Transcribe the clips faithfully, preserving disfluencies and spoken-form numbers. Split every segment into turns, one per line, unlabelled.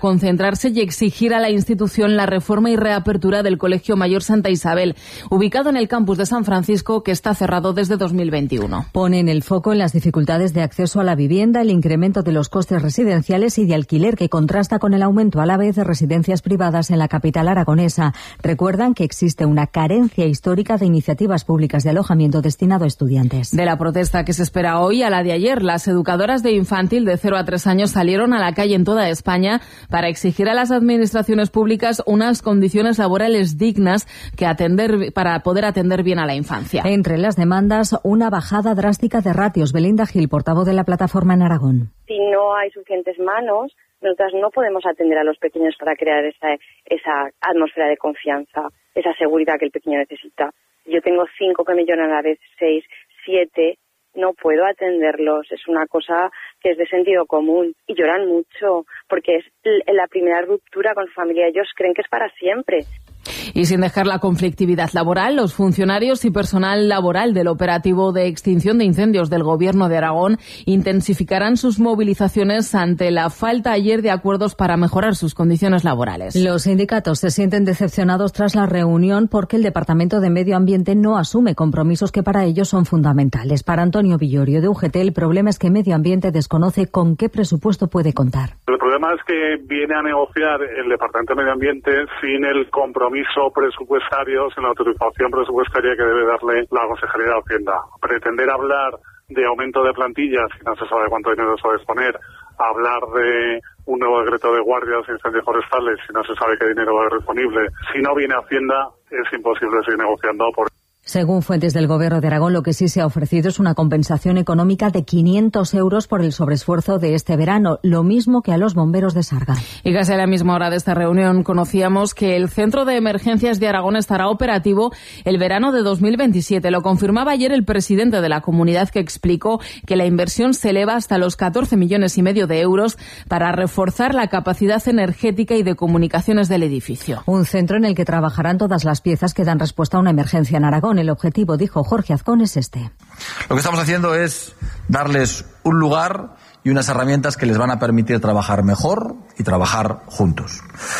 concentrarse y exigir a la institución la reforma y reapertura del Colegio Mayor Santa Isabel, ubicado en el campus de San Francisco, que está cerrado desde dos mil veintiuno.
Ponen el foco en las dificultades de acceso a la vivienda, el incremento de los costes residenciales y de alquiler, que contrasta con el aumento a la vez de residencias privadas en la capital aragonesa. Recuerdan que existe una carencia histórica de iniciativas públicas de alojamiento destinado a estudiantes.
De la protesta que se espera hoy a la de ayer, las educadoras de infantil de cero a tres años salieron a la calle en toda España para exigir a las administraciones públicas unas condiciones laborales dignas que atender para poder atender bien a la infancia.
Entre las demandas, una bajada drástica de ratios. Belinda Gil, portavoz de la plataforma en Aragón.
Si no hay suficientes manos, nosotras no podemos atender a los pequeños para crear esa, esa atmósfera de confianza, esa seguridad que el pequeño necesita. Yo tengo cinco que me lloran a la vez, seis, siete, no puedo atenderlos. Es una cosa que es de sentido común y lloran mucho porque es la primera ruptura con familia. Ellos creen que es para siempre.
Y sin dejar la conflictividad laboral, los funcionarios y personal laboral del operativo de extinción de incendios del Gobierno de Aragón intensificarán sus movilizaciones ante la falta ayer de acuerdos para mejorar sus condiciones laborales.
Los sindicatos se sienten decepcionados tras la reunión porque el Departamento de Medio Ambiente no asume compromisos que para ellos son fundamentales. Para Antonio Villorio de U G T, el problema es que Medio Ambiente desconoce con qué presupuesto puede contar.
El problema es que viene a negociar el Departamento de Medio Ambiente sin el compromiso presupuestario, sin la autorización presupuestaria que debe darle la Consejería de Hacienda. Pretender hablar de aumento de plantillas, si no se sabe cuánto dinero se va a disponer, hablar de un nuevo decreto de guardias e incendios forestales, si no se sabe qué dinero va a haber disponible, si no viene Hacienda, es imposible seguir negociando por.
Según fuentes del Gobierno de Aragón, lo que sí se ha ofrecido es una compensación económica de quinientos euros por el sobreesfuerzo de este verano, lo mismo que a los bomberos de Sarga.
Y casi a la misma hora de esta reunión conocíamos que el Centro de Emergencias de Aragón estará operativo el verano de dos mil veintisiete. Lo confirmaba ayer el presidente de la comunidad, que explicó que la inversión se eleva hasta los catorce millones y medio de euros para reforzar la capacidad energética y de comunicaciones del edificio.
Un centro en el que trabajarán todas las piezas que dan respuesta a una emergencia en Aragón. El objetivo, dijo Jorge Azcón, es este.
Lo que estamos haciendo es darles un lugar y unas herramientas que les van a permitir trabajar mejor y trabajar juntos.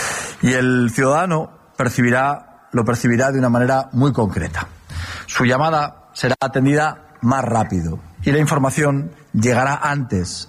Y el ciudadano percibirá, lo percibirá de una manera muy concreta. Su llamada será atendida más rápido y la información llegará antes.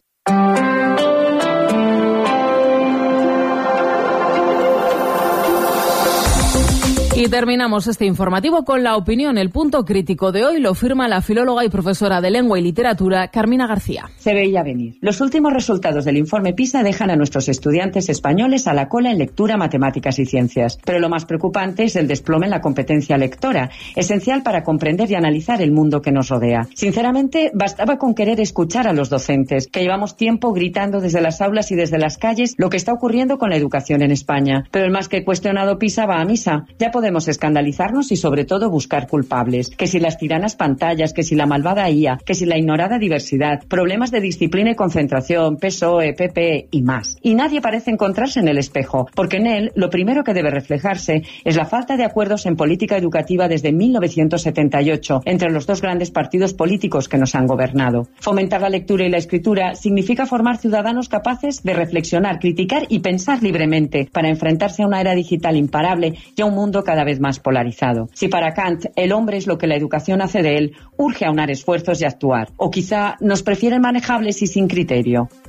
Y terminamos este informativo con la opinión. El punto crítico de hoy lo firma la filóloga y profesora de Lengua y Literatura, Carmina García.
Se veía venir. Los últimos resultados del informe PISA dejan a nuestros estudiantes españoles a la cola en lectura, matemáticas y ciencias. Pero lo más preocupante es el desplome en la competencia lectora, esencial para comprender y analizar el mundo que nos rodea. Sinceramente, bastaba con querer escuchar a los docentes, que llevamos tiempo gritando desde las aulas y desde las calles lo que está ocurriendo con la educación en España. Pero el más que cuestionado PISA va a misa. Ya podemos Podemos escandalizarnos y sobre todo buscar culpables. Que si las tiranas pantallas, que si la malvada I A, que si la ignorada diversidad, problemas de disciplina y concentración, P S O E, P P y más. Y nadie parece encontrarse en el espejo, porque en él lo primero que debe reflejarse es la falta de acuerdos en política educativa desde mil novecientos setenta y ocho entre los dos grandes partidos políticos que nos han gobernado. Fomentar la lectura y la escritura significa formar ciudadanos capaces de reflexionar, criticar y pensar libremente para enfrentarse a una era digital imparable y a un mundo cada vez más polarizado. Si para Kant el hombre es lo que la educación hace de él, urge aunar esfuerzos y actuar. O quizá nos prefieren manejables y sin criterio.